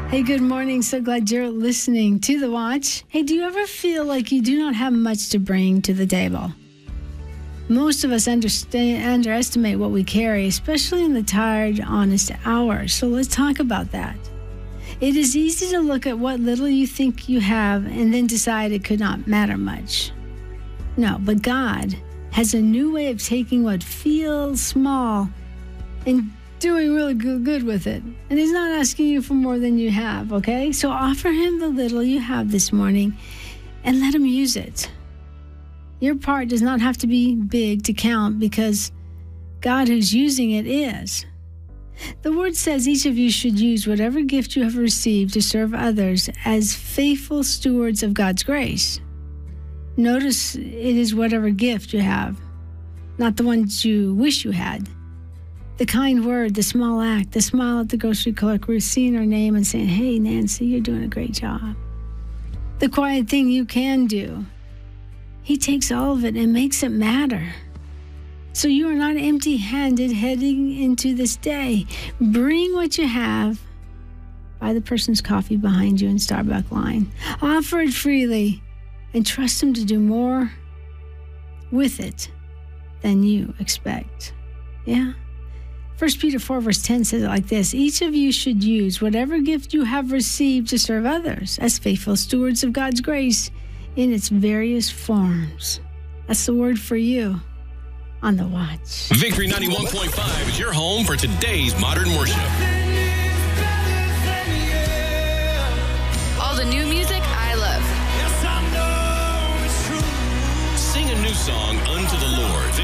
Hey, good morning. So glad you're listening to The Watch. Hey, do you ever feel like you do not have much to bring to the table? Most of us underestimate what we carry, especially in the tired, honest hours. So let's talk about that. It is easy to look at what little you think you have and then decide it could not matter much. No, but God has a new way of taking what feels small and doing really good with it. And he's not asking you for more than you have, okay? So offer him the little you have this morning and let him use it. Your part does not have to be big to count because God who's using it is. The word says each of you should use whatever gift you have received to serve others as faithful stewards of God's grace. Notice it is whatever gift you have, not the ones you wish you had. The kind word, the small act, the smile at the grocery clerk, seeing her name and saying, "Hey, Nancy, you're doing a great job." The quiet thing you can do. He takes all of it and makes it matter. So you are not empty-handed heading into this day. Bring what you have. Buy the person's coffee behind you in Starbucks line. Offer it freely and trust him to do more with it than you expect. Yeah? 1 Peter 4 verse 10 says it like this: each of you should use whatever gift you have received to serve others as faithful stewards of God's grace in its various forms. That's the word for you on The Watch. Victory 91.5 is your home for today's modern worship. All the new music I love. Sing a new song unto the Lord.